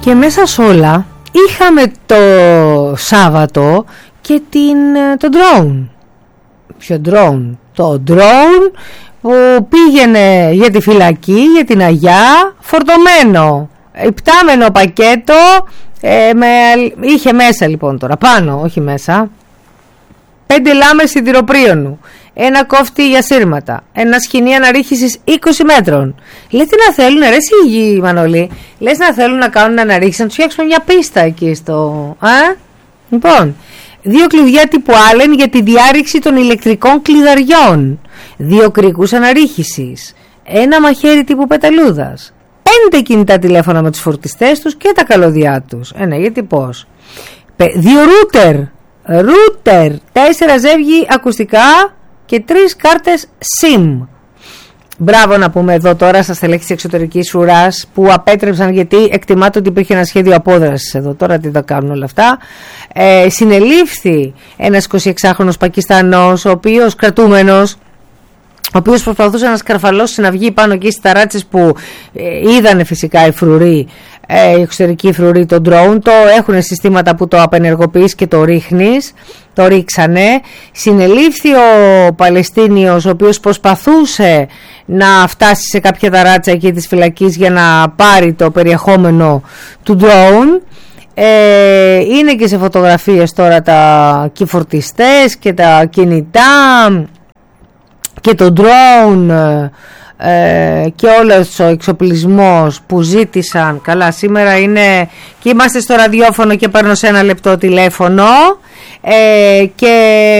Και μέσα σ' όλα είχαμε το Σάββατο και το drone. Ποιο drone? Το drone που πήγαινε για τη φυλακή, για την Αγιά, φορτωμένο, υπτάμενο πακέτο, είχε μέσα λοιπόν τώρα πάνω, όχι μέσα, 5 λάμες σιδηροπρίωνου, ένα κόφτη για σύρματα, ένα σκηνή αναρρίχησης 20 μέτρων. Λες τι να θέλουν, ρε εσύ Μανώλη, λες να θέλουν να κάνουν αναρρίχηση, να τους φτιάξουμε μια πίστα εκεί στο... Λοιπόν, 2 κλειδιά τύπου Allen για τη διάρρηξη των ηλεκτρικών κλειδαριών, 2 κρίκους αναρρίχησης, ένα μαχαίρι τύπου πεταλούδας, 5 κινητά τηλέφωνα με τους φορτιστές τους και τα καλώδια τους. Ναι, γιατί πώς. 2 ρούτερ, 4 ζεύγη ακουστικά και 3 κάρτες SIM. Μπράβο να πούμε εδώ τώρα στα στελέχη της εξωτερικής ουράς που απέτρεψαν, γιατί εκτιμάται ότι υπήρχε ένα σχέδιο απόδρασης εδώ. Τώρα τι θα κάνουν όλα αυτά. Συνελήφθη ένας 26χρονος Πακιστανός, ο οποίος κρατούμενος, ο οποίος προσπαθούσε να σκαρφαλώσει να βγει πάνω εκεί στις ταράτσες που είδανε φυσικά οι φρουροί, η εξωτερική φρουρή, το drone. Το έχουν συστήματα που το απενεργοποιείς και το ρίχνεις. Το ρίξανε. Συνελήφθη ο Παλαιστίνιος, ο οποίος προσπαθούσε να φτάσει σε κάποια ταράτσα εκεί της φυλακής για να πάρει το περιεχόμενο του drone. Είναι και σε φωτογραφίες τώρα οι φορτιστές και τα κινητά και το drone και όλος ο εξοπλισμός που ζήτησαν. Καλά, σήμερα είναι και είμαστε στο ραδιόφωνο και παίρνω σε 1 λεπτό τηλέφωνο και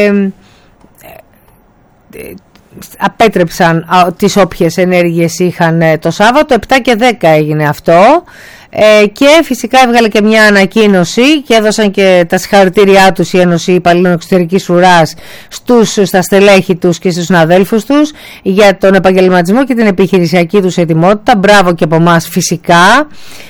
απέτρεψαν τις όποιες ενέργειες είχαν το Σάββατο. 7 και 10 έγινε αυτό. Και φυσικά έβγαλε και μια ανακοίνωση και έδωσαν και τα συγχαρητήριά τους η Ένωση Υπαλλήλων Εξωτερικής Ουράς στα στελέχη τους και στους συναδέλφους τους για τον επαγγελματισμό και την επιχειρησιακή τους ετοιμότητα. Μπράβο και από εμάς φυσικά.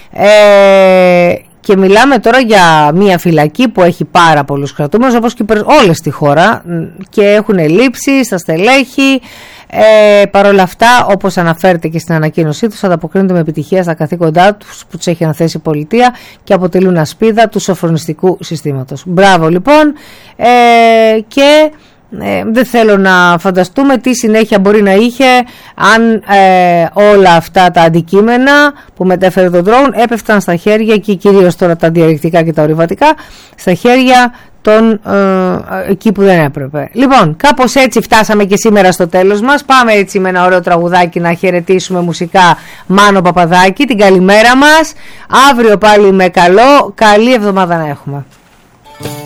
Και μιλάμε τώρα για μια φυλακή που έχει πάρα πολλούς κρατούμενους, όπως και όλες στη χώρα, και έχουν λήψει στα στελέχη. Παρ' όλα αυτά, όπως αναφέρεται και στην ανακοίνωσή τους, ανταποκρίνονται με επιτυχία στα καθήκοντά τους που τους έχει αναθέσει η πολιτεία και αποτελούν ασπίδα του σοφρονιστικού συστήματος. Μπράβο λοιπόν, και δεν θέλω να φανταστούμε τι συνέχεια μπορεί να είχε αν όλα αυτά τα αντικείμενα που μετέφερε το drone έπεφταν στα χέρια, και κυρίως τώρα τα διαρρηκτικά και τα ορειβατικά, στα χέρια εκεί που δεν έπρεπε. Λοιπόν, κάπως έτσι φτάσαμε και σήμερα στο τέλος μας. Πάμε έτσι με ένα ωραίο τραγουδάκι να χαιρετήσουμε μουσικά Μάνο Παπαδάκη, την καλημέρα μας. Αύριο πάλι με καλή εβδομάδα να έχουμε.